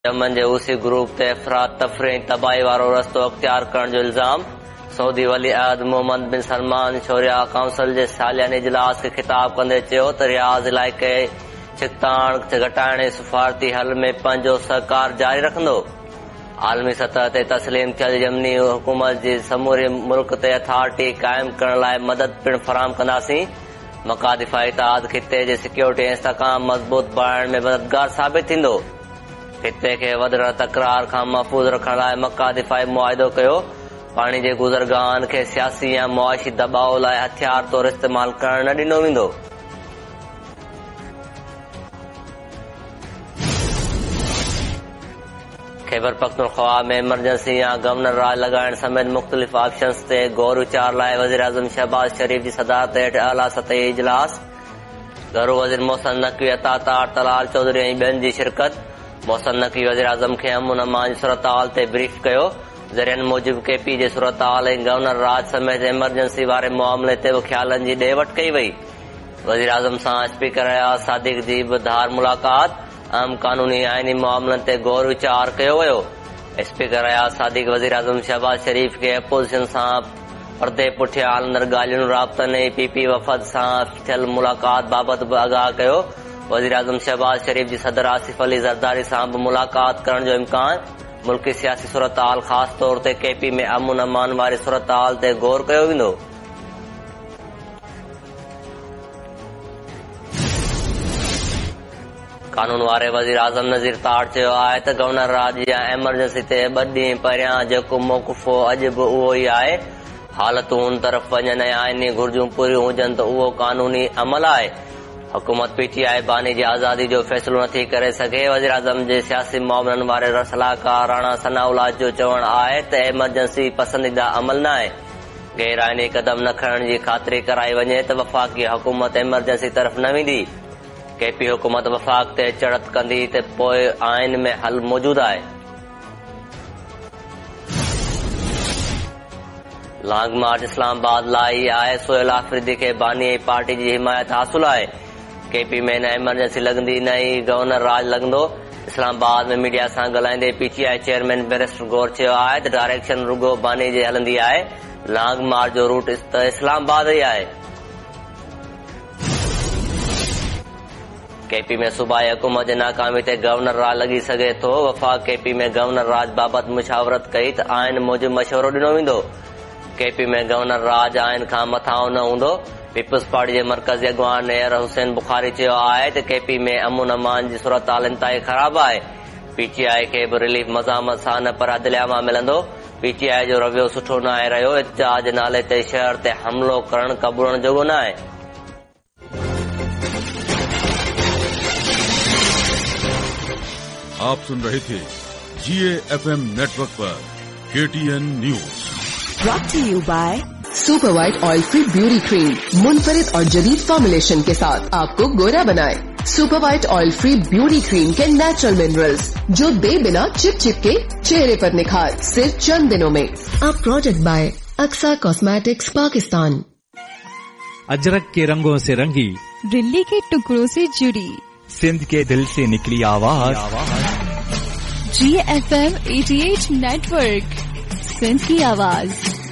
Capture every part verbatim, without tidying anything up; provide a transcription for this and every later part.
यमन जे Houthi group ते अफराद तफरी तबाही वारो रस्तो अख्तियार करण जो इल्जाम। सऊदी वली अहद मोहम्मद बिन सलमान शौरिया काउंसिल जे सालियानी इजलास खे खिताब कंदे चयो त रियाज़ इलाइक़े छिकताण घटाइण जे सफ़ारती हल में पंहिंजो सहकार जारी रखंदो। आलमी सतह ते तस्लीम थियल यमनी हुकूमत जी समूरे मुल्क ते अथॉरिटी क़ाइम करण लाइ मदद पिण फराहम कंदासीं। मका दिफ़ाई इत्तेहाद खिते जे सिक्योरिटी ऐं इस्तेहकाम मज़बूत बढ़ाइण में मददगार साबित थींदो। खिते खे वधण तकरार खां महफ़ूज़ रखण लाइ मका दिफ़ाई मुआहिदो कयो। पाणी जे गुज़रगाहनि खे सियासी या मुआशी दबाव लाइ हथियार तौरु इस्तेमाल करण न ॾिनो वेंदो। खैबर पख्तूनख्वा में इमरजेंसी या गवर्नर राज लॻाइण समेत मुख़्तलिफ़ ऑप्शन्स ते गौर वीचार लाइ वज़ीर आज़म शहबाज शरीफ़ जी सदारत हेठि आला सतही इजलास। घरू वज़ीर मोहसिन नक़वी, अता तार, तलाल चौधरी ऐं ॿियनि जी शिरकत। मोहसिन नक़वी वज़ीर आज़म खे अमन अमान जी सूरतहाल ते ब्रीफ कयो। ज़रियनि मूजिबि केपी जे सूरतहाल ऐं गवर्नर राज समेत इमरजेंसी वारे मामले ते बि ख़्यालनि जी ॾे वठि कई वई। वज़ीर आज़म सां स्पीकर रियाज़ सादिक जी बि धार मुलाक़ात। अहम कानूनी आइनी मामलनि ते गौर वीचार कयो वियो। स्पीकर रियाज़ सादिक वज़ीर आज़म शहबाज शरीफ़ खे अपोज़िशन सां परदे पुठियां हलंदड़ ॻाल्हियुनि राब्तनि ऐं पी पी वफ़द सां थियल मुलाक़ात बाबति बि आगाह कयो। वज़ीर आज़म शहबाज शरीफ़ जी सदर आसिफ अली ज़रदारी सां बि मुलाक़ात करण जो इम्कान। मुल्की सियासी सूरतहाल ख़ासि तौर ते केपी में अमन अमान वारी सूरतहाल ते गौर कयो वेंदो। कानून वारे वज़ीर आज़म नज़ीर ताड़ चयो आहे त गवर्नर राज या एमरजेंसी ते ॿ ॾींहं परियां जेको मौक़िफ़ो अॼु बि उहो ई आहे। हालतूं उन तरफ़ वञनि ऐं आइनी घुर्जूं पूरियूं हुजनि त उहो कानूनी अमल आहे। हुकूमत पीटीआई बानी जी आज़ादी जो फ़ैसिलो नथी करे सघे। वज़ीर आज़म जे सियासी मामलनि वारे सलाहकार राणा सनाउल्लाह जो चवणु आहे त एमरजेंसी पसंदीदा अमल न आहे। गैर आइनी क़दम न खणण जी ख़ातिरी कराई वञे त वफ़ाक़ी हुकूमत एमरजेंसी तरफ़ न वेंदी। केपी हुकूमत वफ़ाक़ ते चढ़त कंदी त पोइ आइन में हल मौजूदु आहे। लॉन्ग मार्च इस्लामाबाद लाइ आहे। सोहेल आफरीदी खे बानी पार्टी जी हिमायत हासिल आहे। केपी में न एमरजेंसी लॻंदी न ई गवर्नर राज लॻंदो। इस्लामाबाद में मीडिया सां ॻाल्हाईंदे पीटीआई चेयरमैन बैरिस्टर गौर चयो आहे त डायरेक्शन रुगो बानी जी हलंदी आहे। लॉन्ग मार्च जो रूट त इस्लामाबाद ई आहे। केपी में सूबाई हुकूमत जे नाकामी ते गवर्नर राज लॻी सघे थो। वफ़ाक़ केपी में गवर्नर राज बाबति मुशावरत कई त आइन मूजिबि मशवरो ॾिनो वेंदो। केपी में गवर्नर राज आइन खां मथां न हूंदो। पीपल्स पार्टी जे मरकज़ी अॻवान एयर हुसैन बुखारी चयो आहे त केपी में अमन अमान जी सूरतहाल इंतहाई ख़राब आहे। पीटीआई खे बि रिलीफ मज़ामत सां न पर अदलिया मिलंदो। पीटीआई जो रवैयो सुठो न आहे रहियो। एहतजाज नाले ते शहर ते हमिलो करणु क़बूलण जोॻो न आहे। आप सुन रहे थे जीए एफएम नेटवर्क पर KTN news. Brought to you by super white oil free beauty cream. मुनफरिद और जदीद फॉर्मुलेशन के साथ आपको गोरा बनाए। Super white oil free beauty cream के नेचुरल मिनरल्स जो दे बिना चिप चिप के चेहरे पर निखार सिर्फ चंद दिनों में। अब product by Aqsa cosmetics Pakistan. अजरक के रंगों से रंगी, दिल्ली के टुकड़ों से जुड़ी, सिंध के दिल से निकली आवाज। जी एफ एम अठासी नेटवर्क, सिंध की आवाज।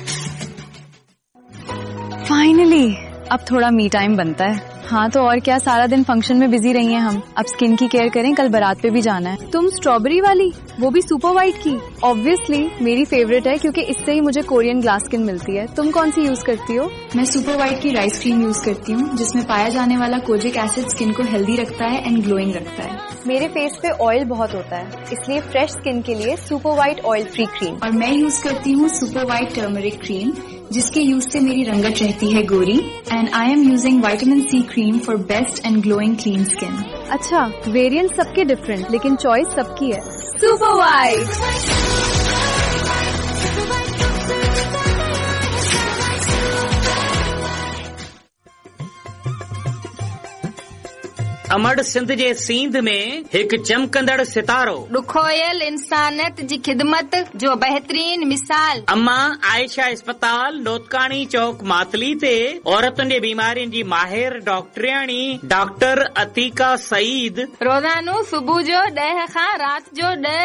फाइनली अब थोड़ा मी टाइम बनता है। हाँ तो और क्या, सारा दिन फंक्शन में बिजी रही हैं हम। अब स्किन की केयर करें, कल बारात पे भी जाना है। तुम स्ट्रॉबेरी वाली, वो भी सुपर वाइट की? ऑब्वियसली मेरी फेवरेट है क्योंकि इससे ही मुझे कोरियन ग्लास स्किन मिलती है। तुम कौन सी यूज करती हो? मैं सुपर वाइट की राइस क्रीम यूज करती हूँ जिसमें पाया जाने वाला कोजिक एसिड स्किन को हेल्दी रखता है एंड ग्लोइंग रखता है। मेरे फेस पे ऑयल बहुत होता है, इसलिए फ्रेश स्किन के लिए super white oil free cream. और मैं यूज करती हूँ सुपर वाइट टर्मरिक क्रीम जिसके यूज से मेरी रंगत रहती है गोरी। And I am using vitamin C cream for best and glowing clean skin. अच्छा, वेरिएंट सबके डिफरेंट लेकिन चॉइस सबकी है। Super white. अमड़ सिंध जे सींध में एक चमकंदड़ सितारो, ॾुखोयल इंसानियत जी खिदमत जो बेहतरीन मिसाल। अम्मा आयशा अस्पताल लोतकानी चौक मातली ते औरतुनि जे बीमारियुनि जी माहिर डॉक्टरियाणी डॉक्टर अतीका सईद रोज़ानो सुबुह जो ॾह खां राति जो ॾह